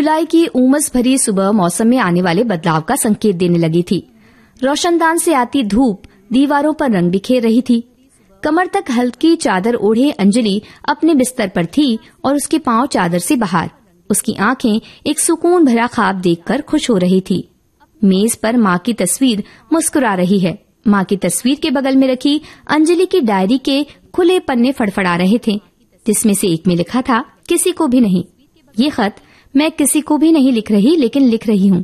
जुलाई की उमस भरी सुबह मौसम में आने वाले बदलाव का संकेत देने लगी थी। रोशनदान से आती धूप दीवारों पर रंग बिखेर रही थी। कमर तक हल्की चादर ओढ़े अंजलि अपने बिस्तर पर थी और उसके पांव चादर से बाहर। उसकी आंखें एक सुकून भरा ख्वाब देखकर खुश हो रही थी। मेज पर माँ की तस्वीर मुस्कुरा रही है। माँ की तस्वीर के बगल में रखी अंजलि की डायरी के खुले पन्ने फड़फड़ा रहे थे, जिसमें से एक में लिखा था, किसी को भी नहीं। ये खत मैं किसी को भी नहीं लिख रही, लेकिन लिख रही हूँ।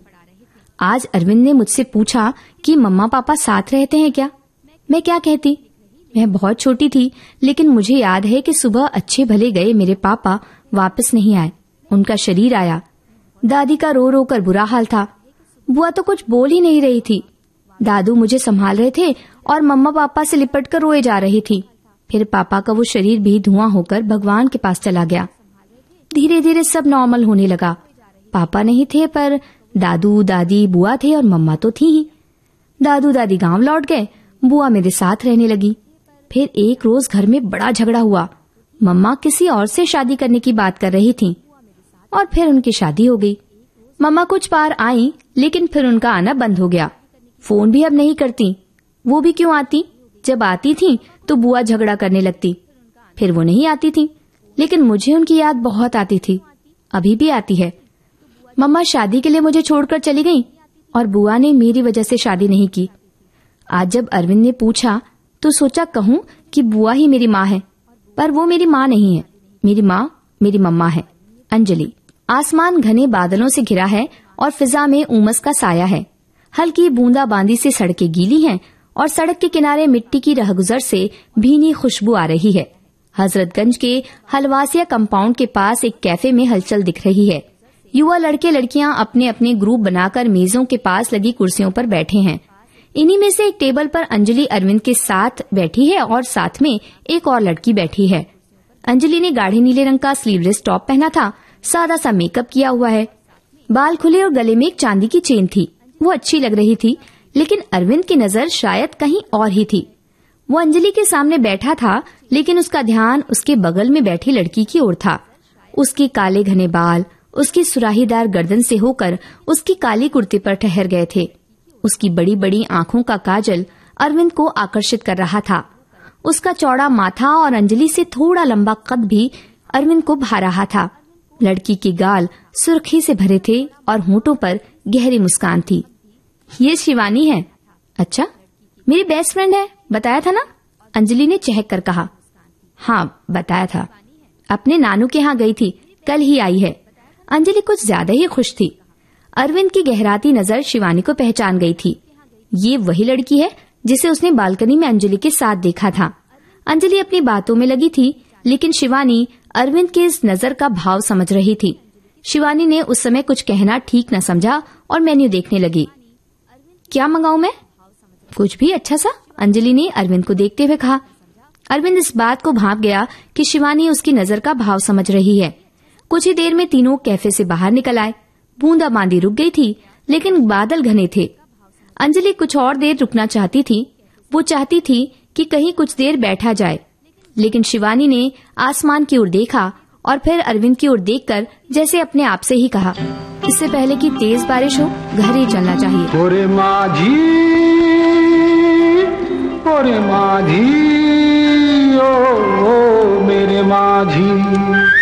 आज अरविंद ने मुझसे पूछा कि मम्मा पापा साथ रहते हैं क्या। मैं क्या कहती? मैं बहुत छोटी थी, लेकिन मुझे याद है कि सुबह अच्छे भले गए मेरे पापा वापस नहीं आए। उनका शरीर आया। दादी का रो रो कर बुरा हाल था। बुआ तो कुछ बोल ही नहीं रही थी। दादू मुझे संभाल रहे थे और मम्मा पापा से लिपट कर रोए जा रही थी। फिर पापा का वो शरीर भी धुआं होकर भगवान के पास चला गया। धीरे धीरे सब नॉर्मल होने लगा। पापा नहीं थे, पर दादू दादी बुआ थे और मम्मा तो थी ही। दादू दादी गांव लौट गए। बुआ मेरे साथ रहने लगी। फिर एक रोज घर में बड़ा झगड़ा हुआ। मम्मा किसी और से शादी करने की बात कर रही थी और फिर उनकी शादी हो गई। मम्मा कुछ बार आई, लेकिन फिर उनका आना बंद हो गया। फोन भी अब नहीं करती। वो भी क्यों आती? जब आती थी तो बुआ झगड़ा करने लगती। फिर वो नहीं आती थी, लेकिन मुझे उनकी याद बहुत आती थी। अभी भी आती है। मम्मा शादी के लिए मुझे छोड़कर चली गई और बुआ ने मेरी वजह से शादी नहीं की। आज जब अरविंद ने पूछा तो सोचा कहूँ कि बुआ ही मेरी माँ है, पर वो मेरी माँ नहीं है। मेरी माँ मेरी मम्मा है, अंजलि। आसमान घने बादलों से घिरा है और फिजा में उमस का साया है। हल्की बूंदाबांदी से सड़कें गीली हैं और सड़क के किनारे मिट्टी की रहगुजर से भीनी खुशबू आ रही है। हजरतगंज के हलवासिया कंपाउंड के पास एक कैफे में हलचल दिख रही है। युवा लड़के लड़कियां अपने अपने ग्रुप बनाकर मेजों के पास लगी कुर्सियों पर बैठे हैं। इन्हीं में से एक टेबल पर अंजलि अरविंद के साथ बैठी है और साथ में एक और लड़की बैठी है। अंजलि ने गाढ़े नीले रंग का स्लीवलेस टॉप पहना था। सादा सा मेकअप किया हुआ है। बाल खुले और गले में एक चांदी की चेन थी। वो अच्छी लग रही थी, लेकिन अरविंद की नजर शायद कहीं और ही थी। वो अंजलि के सामने बैठा था, लेकिन उसका ध्यान उसके बगल में बैठी लड़की की ओर था। उसके काले घने बाल उसकी सुराहीदार गर्दन से होकर उसकी काली कुर्ती पर ठहर गए थे। उसकी बड़ी बड़ी आंखों का काजल अरविंद को आकर्षित कर रहा था। उसका चौड़ा माथा और अंजलि से थोड़ा लंबा कद भी अरविंद को भा रहा था। लड़की के गाल सुर्खी से भरे थे और होठों पर गहरी मुस्कान थी। ये शिवानी है। अच्छा, मेरी बेस्ट फ्रेंड है, बताया था ना? अंजलि ने चहक कर कहा। हाँ, बताया था। अपने नानू के यहाँ गई थी, कल ही आई है। अंजलि कुछ ज्यादा ही खुश थी। अरविंद की गहराती नजर शिवानी को पहचान गई थी। ये वही लड़की है जिसे उसने बालकनी में अंजलि के साथ देखा था। अंजलि अपनी बातों में लगी थी, लेकिन शिवानी अरविंद के इस नजर का भाव समझ रही थी। शिवानी ने उस समय कुछ कहना ठीक न समझा और मेन्यू देखने लगी। क्या मंगाऊं मैं? कुछ भी अच्छा सा, अंजलि ने अरविंद को देखते हुए कहा। अरविंद इस बात को भांप गया कि शिवानी उसकी नजर का भाव समझ रही है। कुछ ही देर में तीनों कैफे से बाहर निकल आए। बूंदाबांदी रुक गई थी, लेकिन बादल घने थे। अंजलि कुछ और देर रुकना चाहती थी। वो चाहती थी कि कहीं कुछ देर बैठा जाए, लेकिन शिवानी ने आसमान की ओर देखा और फिर अरविंद की ओर देखकर जैसे अपने आप से ही कहा, इससे पहले कि तेज बारिश हो घर ही चलना चाहिए। ओरे माझी, ओरे माझी, ओ मेरे माझी।